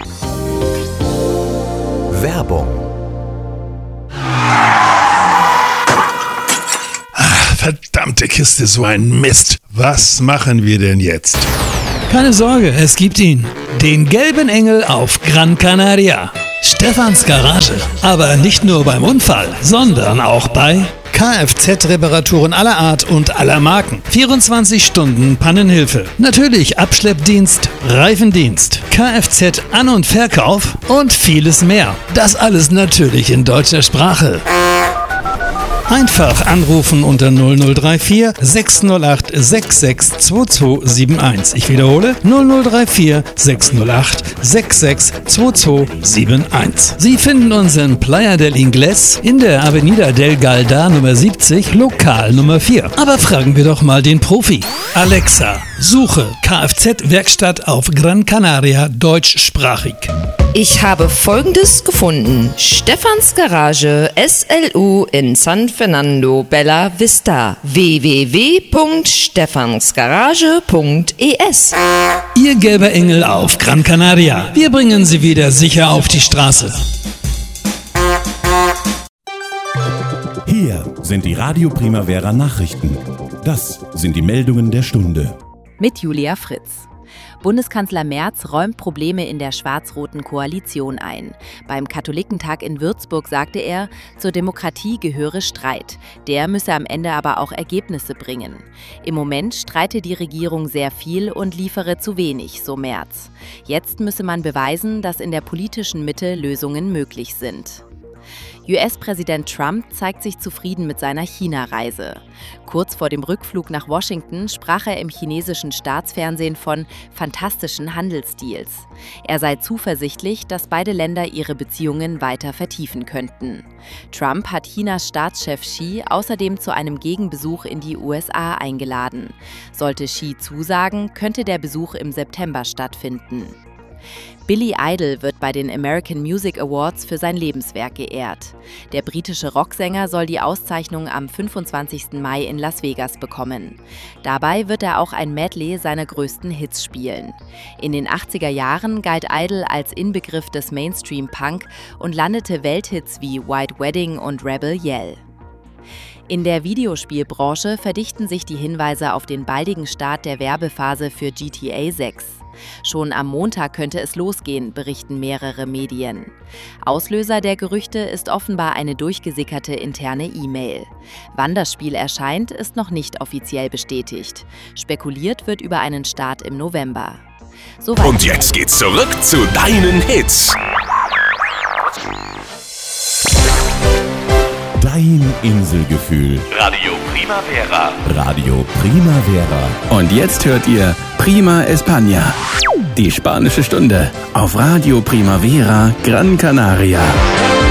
Werbung. Verdammte Kiste, so ein Mist. Was machen wir denn jetzt? Keine Sorge, es gibt ihn. Den gelben Engel auf Gran Canaria. Stefans Garage. Aber nicht nur beim Unfall, sondern auch bei Kfz-Reparaturen aller Art und aller Marken. 24 Stunden Pannenhilfe. Natürlich Abschleppdienst, Reifendienst, Kfz-An- und Verkauf und vieles mehr. Das alles natürlich in deutscher Sprache. Einfach anrufen unter 0034 608 662271. Ich wiederhole 0034 608 662271. Sie finden uns in Playa del Ingles in der Avenida del Galda Nummer 70, Lokal Nummer 4. Aber fragen wir doch mal den Profi. Alexa, suche Kfz-Werkstatt auf Gran Canaria deutschsprachig. Ich habe Folgendes gefunden. Stefans Garage SLU in San Fernando Bella Vista. www.stefansgarage.es. Ihr gelber Engel auf Gran Canaria. Wir bringen Sie wieder sicher auf die Straße. Hier sind die Radio Primavera Nachrichten. Das sind die Meldungen der Stunde. Mit Julia Fritz. Bundeskanzler Merz räumt Probleme in der schwarz-roten Koalition ein. Beim Katholikentag in Würzburg sagte er, zur Demokratie gehöre Streit. Der müsse am Ende aber auch Ergebnisse bringen. Im Moment streite die Regierung sehr viel und liefere zu wenig, so Merz. Jetzt müsse man beweisen, dass in der politischen Mitte Lösungen möglich sind. US-Präsident Trump zeigt sich zufrieden mit seiner China-Reise. Kurz vor dem Rückflug nach Washington sprach er im chinesischen Staatsfernsehen von fantastischen Handelsdeals. Er sei zuversichtlich, dass beide Länder ihre Beziehungen weiter vertiefen könnten. Trump hat Chinas Staatschef Xi außerdem zu einem Gegenbesuch in die USA eingeladen. Sollte Xi zusagen, könnte der Besuch im September stattfinden. Billy Idol wird bei den American Music Awards für sein Lebenswerk geehrt. Der britische Rocksänger soll die Auszeichnung am 25. Mai in Las Vegas bekommen. Dabei wird er auch ein Medley seiner größten Hits spielen. In den 80er Jahren galt Idol als Inbegriff des Mainstream-Punk und landete Welthits wie White Wedding und Rebel Yell. In der Videospielbranche verdichten sich die Hinweise auf den baldigen Start der Werbephase für GTA 6. Schon am Montag könnte es losgehen, berichten mehrere Medien. Auslöser der Gerüchte ist offenbar eine durchgesickerte interne E-Mail. Wann das Spiel erscheint, ist noch nicht offiziell bestätigt. Spekuliert wird über einen Start im November. Und jetzt geht's zurück zu deinen Hits. Dein Inselgefühl. Radio Primavera. Radio Primavera. Und jetzt hört ihr Prima España, die spanische Stunde auf Radio Primavera Gran Canaria.